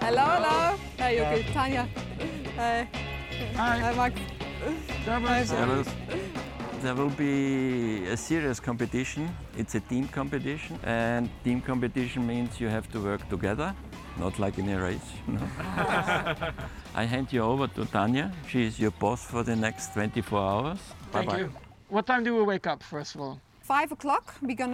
Hello, hello. Hey, okay, Tanja. Hey. Hi. Hi, Max. Servus. Servus. There will be a serious competition. It's a team competition, and team competition means you have to work together, not like in a race. No. I hand you over to Tanja. She is your boss for the next 24 hours. Thank Bye-bye. you. What time do we wake up, first of all? 5 o'clock, we're gonna